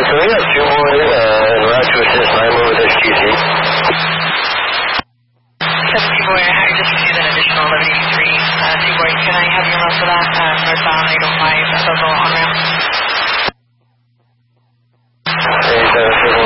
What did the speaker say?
we have T-Boy en route to assist 9 with HTC. T-Boy, I just received an additional 1183. T-Boy, can I have your note for that? Northbound 805, that's also on ramp. 87.